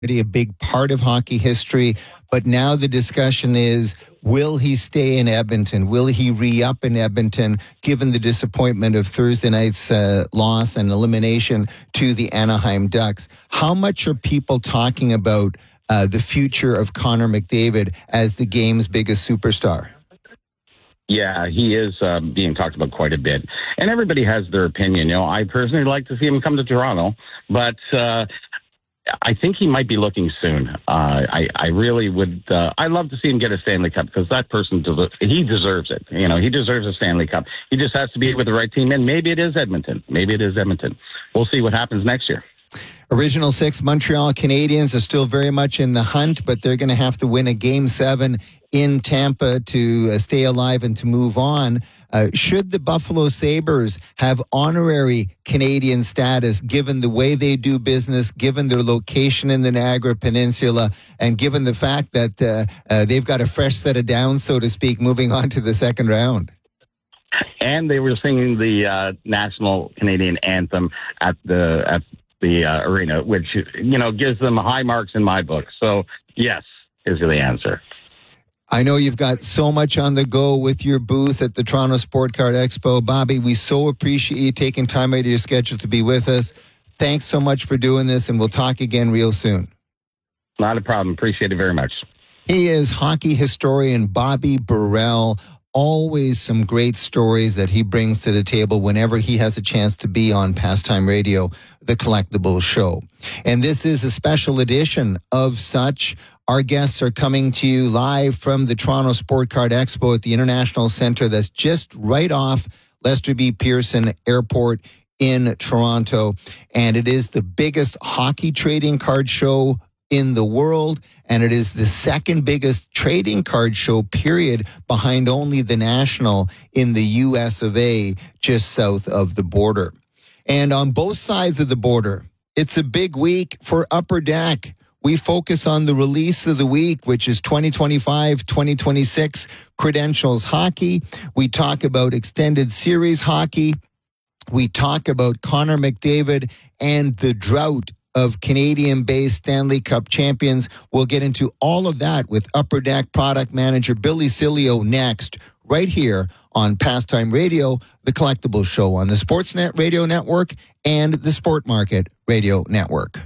a big part of hockey history. But now the discussion is, will he stay in Edmonton? Will he re-up in Edmonton, given the disappointment of Thursday night's loss and elimination to the Anaheim Ducks? How much are people talking about the future of Connor McDavid as the game's biggest superstar? Yeah, he is being talked about quite a bit. And everybody has their opinion. You know, I personally like to see him come to Toronto, but I think he might be looking soon. I really would. I'd love to see him get a Stanley Cup, because that person, he deserves it. You know, he deserves a Stanley Cup. He just has to be with the right team, and maybe it is Edmonton. We'll see what happens next year. Original Six Montreal Canadiens are still very much in the hunt, but they're going to have to win a Game 7 in Tampa to stay alive and to move on. Should the Buffalo Sabres have honorary Canadian status, given the way they do business, given their location in the Niagara Peninsula, and given the fact that they've got a fresh set of downs, so to speak, moving on to the second round? And they were singing the national Canadian anthem at the arena, which, you know, gives them high marks in my book. So, yes, is the answer. I know you've got so much on the go with your booth at the Toronto Sport Card Expo. Bobby, we so appreciate you taking time out of your schedule to be with us. Thanks so much for doing this, and we'll talk again real soon. Not a problem. Appreciate it very much. He is hockey historian Bobby Burrell. Always some great stories that he brings to the table whenever he has a chance to be on Pastime Radio, the Collectibles Show. And this is a special edition of such. Our guests are coming to you live from the Toronto Sport Card Expo at the International Centre that's just right off Lester B. Pearson Airport in Toronto. And it is the biggest hockey trading card show in the world, and it is the second biggest trading card show, period, behind only the National in the US of A, just south of the border. And on both sides of the border, it's a big week for Upper Deck. We focus on the release of the week, which is 2025-2026 Credentials Hockey. We talk about extended series hockey. We talk about Connor McDavid and the drought of Canadian-based Stanley Cup champions. We'll get into all of that with Upper Deck product manager Billy Cilio next, right here on Pastime Radio, the Collectibles Show on the Sportsnet Radio Network and the Sport Market Radio Network.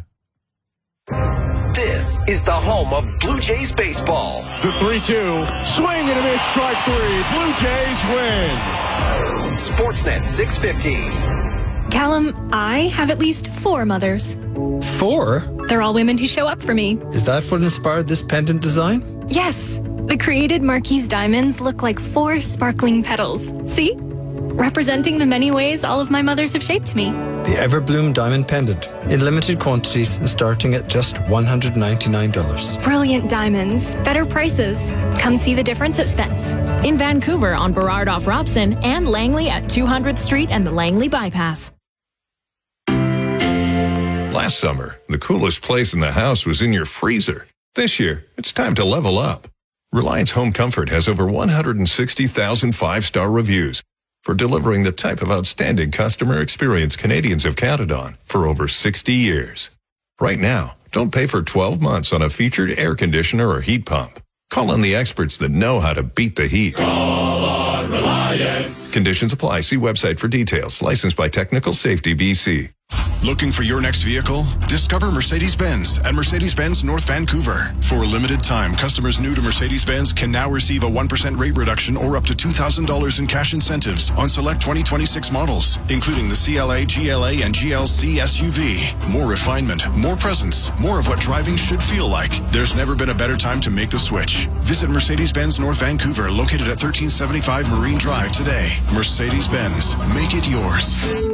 This is the home of Blue Jays baseball. The 3-2, swing and a miss, strike three. Blue Jays win. Sportsnet 650. Callum, I have at least 4 mothers. 4? They're all women who show up for me. Is that what inspired this pendant design? Yes. The created Marquise diamonds look like 4 sparkling petals. See? Representing the many ways all of my mothers have shaped me. The Everbloom Diamond Pendant, in limited quantities and starting at just $199. Brilliant diamonds, better prices. Come see the difference at Spence. In Vancouver on Burrard off Robson and Langley at 200th Street and the Langley Bypass. Last summer, the coolest place in the house was in your freezer. This year, it's time to level up. Reliance Home Comfort has over 160,000 5-star reviews for delivering the type of outstanding customer experience Canadians have counted on for over 60 years. Right now, don't pay for 12 months on a featured air conditioner or heat pump. Call on the experts that know how to beat the heat. Call on Reliance. Conditions apply. See website for details. Licensed by Technical Safety BC. Looking for your next vehicle? Discover Mercedes-Benz at Mercedes-Benz North Vancouver. For a limited time, customers new to Mercedes-Benz can now receive a 1% rate reduction or up to $2,000 in cash incentives on select 2026 models, including the CLA, GLA, and GLC SUV. More refinement, more presence, more of what driving should feel like. There's never been a better time to make the switch. Visit Mercedes-Benz North Vancouver, located at 1375 Marine Drive today. Mercedes-Benz, make it yours.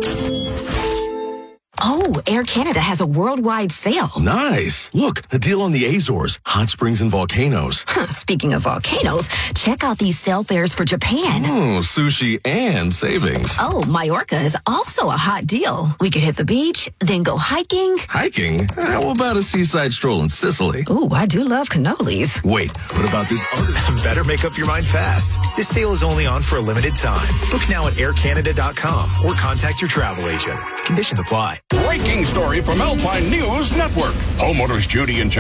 Oh, Air Canada has a worldwide sale. Nice. Look, a deal on the Azores, hot springs and volcanoes. Speaking of volcanoes, check out these sale fares for Japan. Sushi and savings. Oh, Majorca is also a hot deal. We could hit the beach, then go hiking. Hiking? How about a seaside stroll in Sicily? Ooh, I do love cannolis. Wait, what about this other? Better make up your mind fast. This sale is only on for a limited time. Book now at aircanada.com or contact your travel agent. Conditions apply. Breaking story from Alpine News Network. Homeowners Judy and